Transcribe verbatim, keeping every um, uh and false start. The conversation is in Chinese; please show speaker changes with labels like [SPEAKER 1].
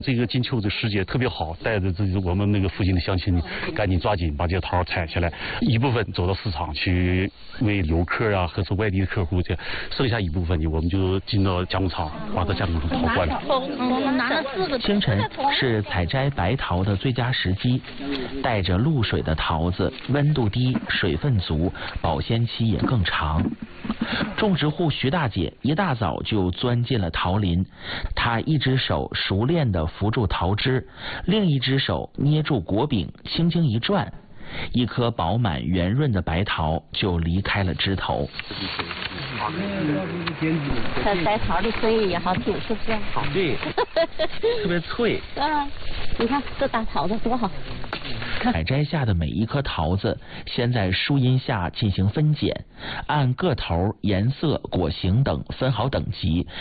[SPEAKER 1] 这个金秋的时节特别好，带着自己我们那个附近的乡亲，赶紧抓紧把这个桃采下来，一部分走到市场去为游客啊，或是外地的客户去，剩下一部分呢，我们就进到加工厂，把它加工成桃罐了。
[SPEAKER 2] 我们拿了四个。
[SPEAKER 3] 清晨是采摘白桃的最佳时机，带着露水的桃子，温度低，水分足，保鲜期也更长。种植户徐大姐一大早就钻进了桃林，她一只手熟练地扶住桃枝，另一只手捏住果柄，轻轻一转，一颗饱满圆润的白桃就离开了枝头。
[SPEAKER 2] 这白桃的声音也好听，是不是？
[SPEAKER 3] 对，特别脆。
[SPEAKER 2] 啊，你看这大桃子多好。
[SPEAKER 3] 采摘下的每一颗桃子，先在树荫下进行分拣，按个头、颜色、果形等分好等级，